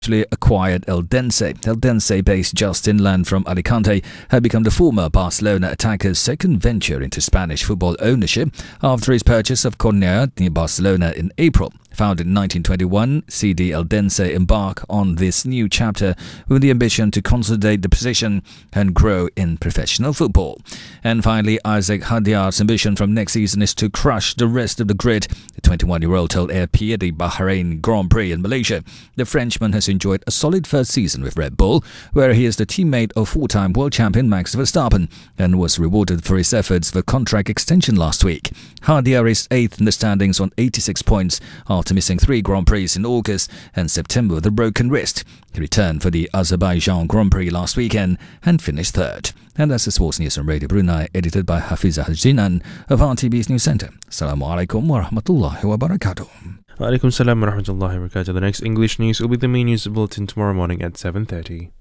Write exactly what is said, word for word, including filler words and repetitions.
acquired Eldense. Eldense, based just inland from Alicante, had become the former Barcelona attacker's second venture into Spanish football ownership after his purchase of Cornellà near Barcelona in April. Founded in nineteen twenty-one, C D Eldense embark on this new chapter with the ambition to consolidate the position and grow in professional football. And finally, Isaac Hadjar's ambition from next season is to crush the rest of the grid. The twenty-one-year-old told R P the Bahrain Grand Prix in Malaysia. The Frenchman has enjoyed a solid first season with Red Bull, where he is the teammate of four-time world champion Max Verstappen and was rewarded for his efforts for contract extension last week. Hadjar is eighth in the standings on eighty-six points after missing three Grand Prix in August and September with a broken wrist. He returned for the Azerbaijan Grand Prix last weekend and finished third. And that's the Sports News on Radio Brunei, edited by Hafiz Al-Jinan of R T B's News Centre. Assalamu alaikum wa rahmatullahi wa barakatuh. Wa alaikum salam wa rahmatullahi wa barakatuh. The next English news will be the main news bulletin tomorrow morning at seven thirty.